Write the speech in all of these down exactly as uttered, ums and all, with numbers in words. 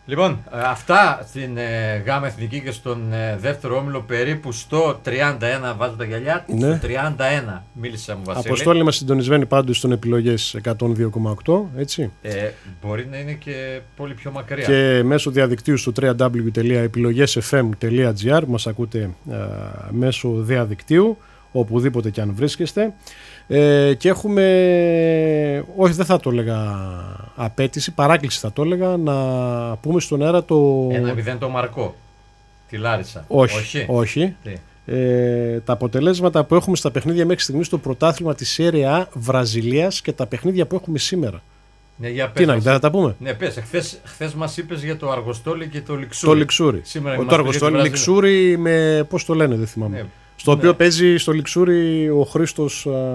Λοιπόν, αυτά στην ε, ΓΑΜΑ Εθνική και στον ε, δεύτερο όμιλο, περίπου στο τριάντα ένα βάζω τα γυαλιά, ναι. Στο τριάντα ένα μίλησα μου, Βασίλη. Αποστόλη μας συντονισμένη πάντως στον επιλογές εκατόν δύο κόμμα οκτώ, έτσι. Ε, μπορεί να είναι και πολύ πιο μακριά. Και μέσω διαδικτύου στο double-u double-u double-u τελεία επιλογές εφ εμ τελεία τζι άρ μας ακούτε α, μέσω διαδικτύου, οπουδήποτε και αν βρίσκεστε. Ε, και έχουμε, όχι δεν θα το έλεγα απέτηση, παράκληση θα το έλεγα, να πούμε στον αέρα το... ένα μηδέν το Μαρκό, τη Λάρισα. Όχι, όχι. όχι. Ε, τα αποτελέσματα που έχουμε στα παιχνίδια μέχρι στιγμής στο πρωτάθλημα της Serie A Βραζιλίας και τα παιχνίδια που έχουμε σήμερα. Ναι, για τι να, θα τα πούμε. Ναι, πες, χθες, χθες μας είπες για το Αργοστόλι και το Λιξούρι. Το Λιξούρι. Σήμερα το Αργοστόλι Λιξούρι με, πώς το λένε, δεν θυμάμαι. Ναι. Στο οποίο ναι. παίζει στο Λιξούρι ο Χρήστος. Ο...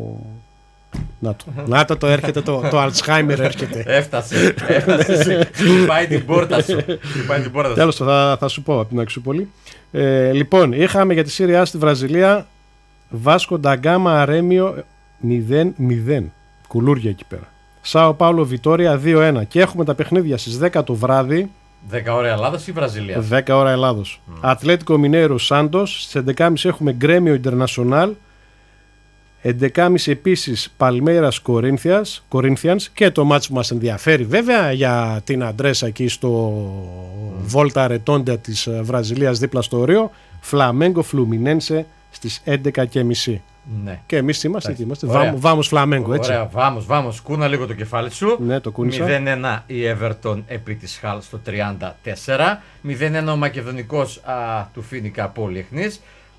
Να το, να το, το έρχεται, το, το Αλτσχάιμερ έρχεται. Έφτασε, έφτασε. Χτυπάει την πόρτα σου. Τέλος, θα, θα σου πω από την Αξιούπολη. Ε, λοιπόν, είχαμε για τη Serie A στη Βραζιλία Βάσκο Νταγκάμα Αρέμιο μηδέν μηδέν. Κουλούρια εκεί πέρα. Σάο Πάουλο Βιτόρια δύο ένα. Και έχουμε τα παιχνίδια στις δέκα το βράδυ. δέκα ώρα Ελλάδος ή Βραζιλία? δέκα ώρα Ελλάδος. Mm. Ατλέτικο Μινέιρο Σάντος. Στις έντεκα και μισή έχουμε Γκρέμιο Ιντερνασιονάλ. έντεκα και μισή επίσης Παλμέιρας Κορίνθιανς. Και το μάτσο που μας ενδιαφέρει βέβαια για την αντρέσα εκεί στο mm. Βόλτα Ρετόντα της Βραζιλίας δίπλα στο ορίο. Φλαμέγκο Φλουμινένσε στις έντεκα και μισή. Ναι. Και εμείς είμαστε, τι είμαστε. Βάμος Φλαμέγκο, έτσι. Ωραία, βάμος, βάμος. Κούνα λίγο το κεφάλι σου. Ναι, το κούνησα. μηδέν ένα η Everton επί της Χαλ στο τριάντα τέσσερα. μηδέν ένα ο Μακεδονικός α, του Φίνικα Πολυεχνής.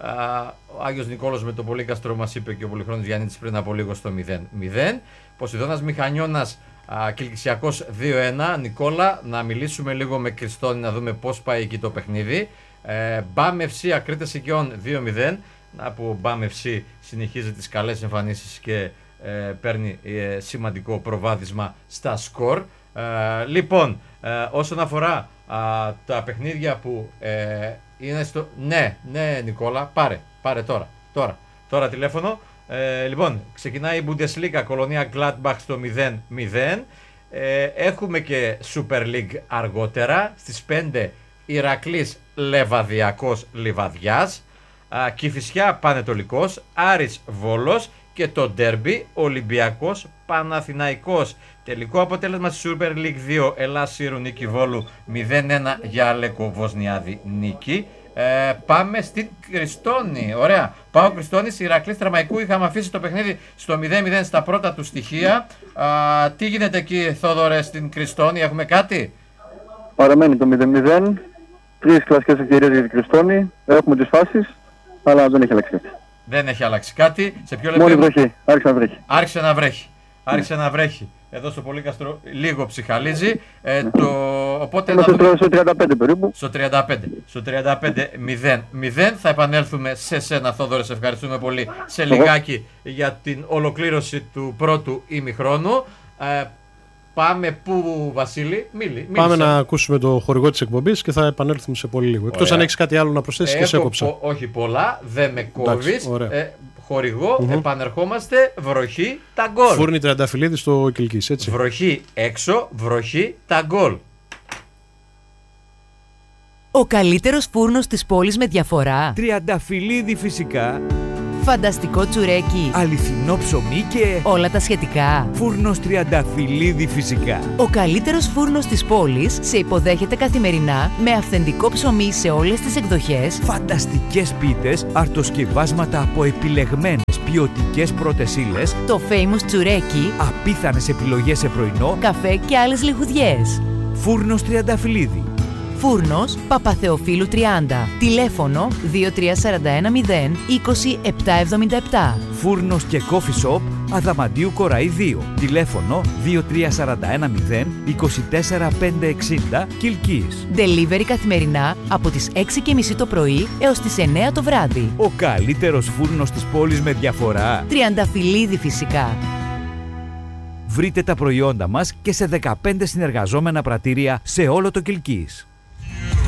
Ο Άγιος Νικόλος με το Πολύκαστρο μας είπε και ο Πολυχρόνης Γιάννητης πριν από λίγο στο μηδέν μηδέν. Ποσειδώνας Μηχανιώνας Κιλκυσιακός δύο ένα. Νικόλα, να μιλήσουμε λίγο με Κριστόνη να δούμε πώς πάει εκεί το παιχνίδι. ε, Μπαμ εφ σι Ακρίτες Οικειών δύο μηδέν. Να που ο Μπαμ εφ σι συνεχίζει τις καλές εμφανίσεις και ε, παίρνει ε, σημαντικό προβάδισμα στα σκορ. Ε, λοιπόν, ε, όσον αφορά α, τα παιχνίδια που ε, είναι στο... Ναι, ναι Νικόλα, πάρε, πάρε τώρα, τώρα, τώρα τηλέφωνο. Ε, λοιπόν, ξεκινάει η Bundesliga, Κολονία Gladbach στο μηδέν μηδέν. Ε, έχουμε και Super League αργότερα, στις πέντε Ηρακλής Λεβαδιακός Λιβαδιάς. Κηφισιά Πανετολικός, Άρης Βόλος και το ντέρμπι Ολυμπιακός Παναθηναϊκός. Τελικό αποτέλεσμα στη Super League δύο Ελλάς Σύρου νίκη Βόλου μηδέν ένα για Αλέκο Βοσνιάδη νίκη. Ε, πάμε στην Κριστόνη. Ωραία. Πάω Κριστόνης, Ηρακλής Τραμαϊκού. Είχαμε αφήσει το παιχνίδι στο μηδέν μηδέν στα πρώτα του στοιχεία. Α, τι γίνεται εκεί, Θόδωρε, στην Κριστόνη, έχουμε κάτι? Παραμένει το μηδέν μηδέν. Τρεις κλασικές ευκαιρίες για την Κριστόνη. Έχουμε τις φάσεις, αλλά δεν έχει αλλάξει κάτι. Δεν έχει αλλάξει κάτι. Σε ποιο λεπτό? Μόλι βρέχει. Άρχισε να βρέχει. Άρχισε να βρέχει. Άρχισε να βρέχει. Εδώ στο Πολύκαστρο λίγο ψυχαλίζει. Ε, το... Οπότε Είμαστε να δούμε... στο τριάντα πέντε περίπου. Στο τριάντα πέντε. Στο τριάντα πέντε μηδέν μηδέν. Θα επανέλθουμε σε σένα, Θόδωρε. Σε ευχαριστούμε πολύ σε λιγάκι για την ολοκλήρωση του πρώτου ημιχρόνου. Ε, Πάμε πού, Βασίλη? Μίλη, μίλησε. Πάμε να ακούσουμε το χορηγό της εκπομπής και θα επανέλθουμε σε πολύ λίγο. Εκτός αν έχεις κάτι άλλο να προσθέσεις. Και σε έκοψα. Πο, όχι πολλά, δεν με κόβεις. Ε, χορηγό, mm-hmm. επανερχόμαστε, βροχή, τα γκολ. Φούρνη Τριανταφυλλίδη στο Κιλκής, έτσι. Βροχή έξω, βροχή, τα γκολ. Ο καλύτερος φούρνος της πόλης με διαφορά. Τριανταφυλλίδη φυσικά. Φανταστικό τσουρέκι. Αληθινό ψωμί και όλα τα σχετικά. Φούρνος Τριανταφυλλίδη φυσικά. Ο καλύτερος φούρνος της πόλης σε υποδέχεται καθημερινά με αυθεντικό ψωμί σε όλες τις εκδοχές. Φανταστικές πίτες, αρτοσκευάσματα από επιλεγμένες ποιοτικές πρώτες ύλες. Το famous τσουρέκι. Απίθανες επιλογές σε πρωινό, καφέ και άλλες λιχουδιές. Φούρνος Τριανταφυλλίδη. Φούρνος Παπαθεοφίλου τριάντα. Τηλέφωνο δύο τρία τέσσερα ένα μηδέν είκοσι επτά εβδομήντα επτά. Φούρνος και coffee shop Αδαμαντίου Κοραή δύο. Τηλέφωνο δύο τρία τέσσερα ένα μηδέν είκοσι τέσσερα πεντακόσια εξήντα Κιλκής. Delivery καθημερινά από τις έξι και μισή το πρωί έως τις εννέα το βράδυ. Ο καλύτερος φούρνος της πόλης με διαφορά. Τριανταφυλλίδη φυσικά. Βρείτε τα προϊόντα μας και σε δεκαπέντε συνεργαζόμενα πρατήρια σε όλο το Κιλκής.